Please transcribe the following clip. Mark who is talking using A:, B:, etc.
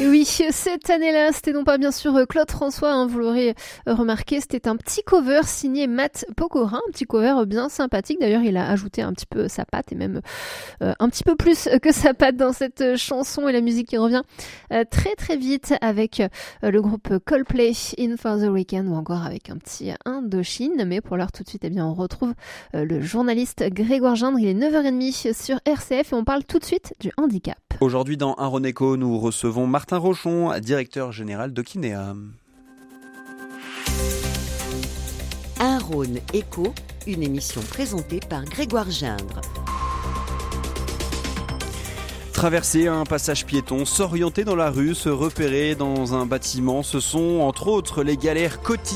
A: Et oui, cette année-là, c'était non pas bien sûr Claude François, hein, vous l'aurez remarqué, c'était un petit cover signé Matt Pokora, un petit cover bien sympathique. D'ailleurs, il a ajouté un petit peu sa patte et même un petit peu plus que sa patte dans cette chanson, et la musique qui revient très très vite avec le groupe Coldplay, In for the Weekend, ou encore avec un petit Indochine. Mais pour l'heure tout de suite, eh bien, on retrouve le journaliste Grégoire Gindre. Il est 9h30 sur RCF et on parle tout de suite du handicap.
B: Aujourd'hui, dans Un Rhône Écho, nous recevons Martin Rochon, directeur général de Kinéa.
C: Un Rhône Écho, une émission présentée par Grégoire Gindre.
B: Traverser un passage piéton, s'orienter dans la rue, se repérer dans un bâtiment, ce sont entre autres les galères quotidiennes